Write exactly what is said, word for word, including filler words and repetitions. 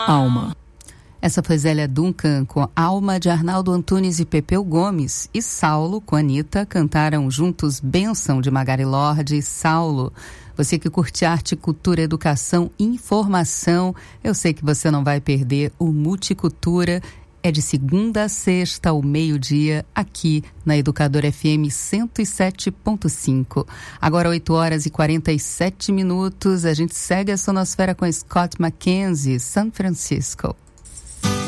Alma. Essa foi Zélia Duncan com Alma, de Arnaldo Antunes e Pepeu Gomes. E Saulo com Anitta cantaram juntos Bênção, de Magari Lorde. Saulo, você que curte arte, cultura, educação, informação, eu sei que você não vai perder o Multicultura. É de segunda a sexta ao meio-dia, aqui na Educadora F M cento e sete ponto cinco. Agora oito horas e quarenta e sete minutos, a gente segue a sonosfera com Scott McKenzie, San Francisco.